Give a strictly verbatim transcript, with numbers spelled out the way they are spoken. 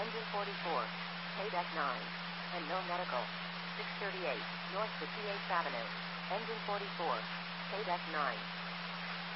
Engine forty-four. K nine. And no medical. six thirty-eight, North fifty-eighth Avenue. Engine forty-four. K nine.